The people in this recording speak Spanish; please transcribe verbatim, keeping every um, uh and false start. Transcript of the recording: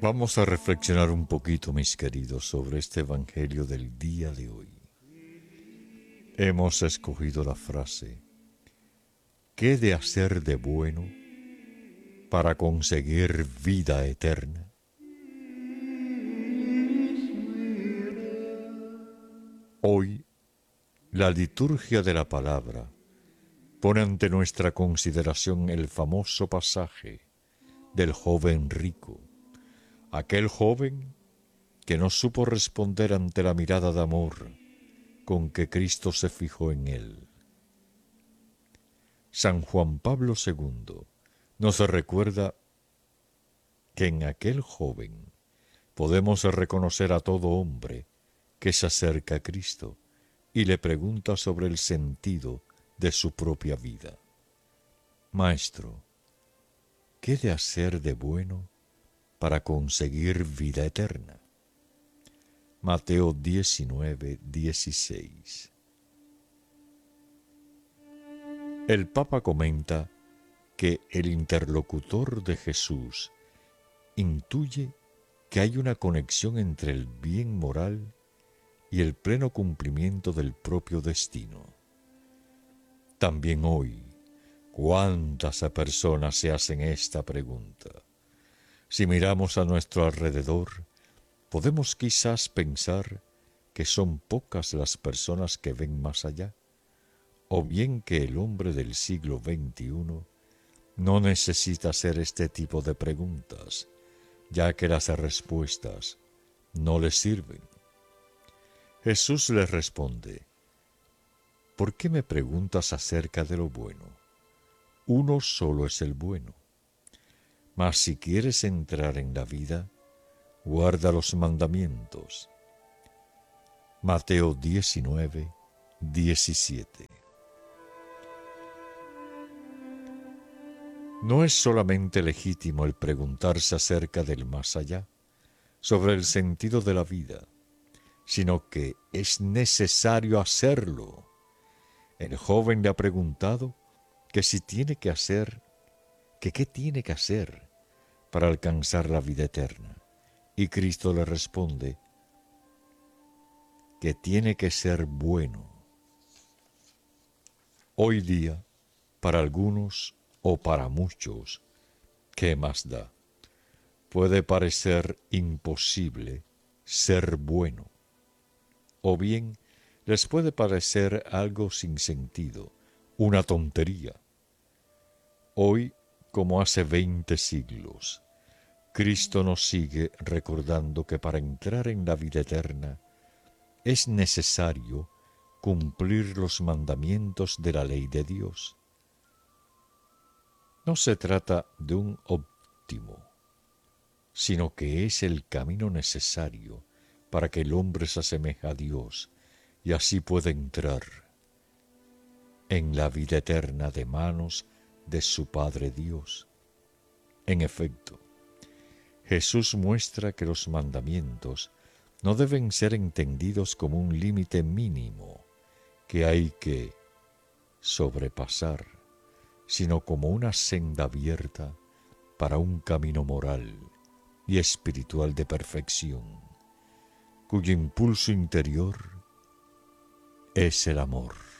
Vamos a reflexionar un poquito, mis queridos, sobre este Evangelio del día de hoy. Hemos escogido la frase: ¿qué he de hacer de bueno para conseguir vida eterna? Hoy, la liturgia de la palabra pone ante nuestra consideración el famoso pasaje del joven rico, aquel joven que no supo responder ante la mirada de amor con que Cristo se fijó en él. San Juan Pablo segundo nos recuerda que en aquel joven podemos reconocer a todo hombre que se acerca a Cristo y le pregunta sobre el sentido de su propia vida. Maestro, ¿qué he de hacer de bueno para conseguir vida eterna? Mateo diecinueve, dieciséis. El Papa comenta que el interlocutor de Jesús intuye que hay una conexión entre el bien moral y el pleno cumplimiento del propio destino. También hoy, ¿cuántas personas se hacen esta pregunta? Si miramos a nuestro alrededor, podemos quizás pensar que son pocas las personas que ven más allá, o bien que el hombre del siglo veintiuno no necesita hacer este tipo de preguntas, ya que las respuestas no le sirven. Jesús le responde: ¿por qué me preguntas acerca de lo bueno? Uno solo es el bueno. Mas si quieres entrar en la vida, guarda los mandamientos. Mateo diecinueve, diecisiete. No es solamente legítimo el preguntarse acerca del más allá, sobre el sentido de la vida, sino que es necesario hacerlo. El joven le ha preguntado que si tiene que hacer, que qué tiene que hacer para alcanzar la vida eterna. Y Cristo le responde que tiene que ser bueno. Hoy día, para algunos o para muchos, ¿qué más da? Puede parecer imposible ser bueno, o bien les puede parecer algo sin sentido, una tontería. Hoy, como hace veinte siglos, Cristo nos sigue recordando que para entrar en la vida eterna es necesario cumplir los mandamientos de la ley de Dios. No se trata de un óptimo, sino que es el camino necesario para que el hombre se asemeje a Dios y así pueda entrar en la vida eterna de manos de su Padre Dios. En efecto, Jesús muestra que los mandamientos no deben ser entendidos como un límite mínimo que hay que sobrepasar, sino como una senda abierta para un camino moral y espiritual de perfección, cuyo impulso interior es el amor.